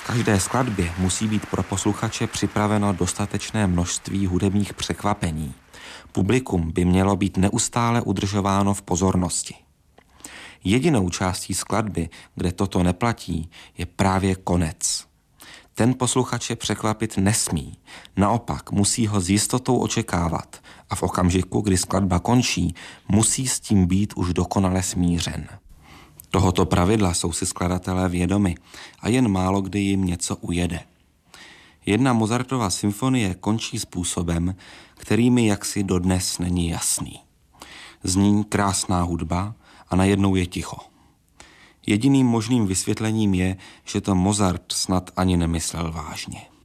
každé skladbě musí být pro posluchače připraveno dostatečné množství hudebních překvapení. Publikum by mělo být neustále udržováno v pozornosti. Jedinou částí skladby, kde toto neplatí, je právě konec. Ten posluchače překvapit nesmí, naopak musí ho s jistotou očekávat a v okamžiku, kdy skladba končí, musí s tím být už dokonale smířen. Tohoto pravidla jsou si skladatelé vědomi a jen málo kdy jim něco ujede. Jedna Mozartova symfonie končí způsobem, který mi jaksi dodnes není jasný. Zní krásná hudba a najednou je ticho. Jediným možným vysvětlením je, že to Mozart snad ani nemyslel vážně.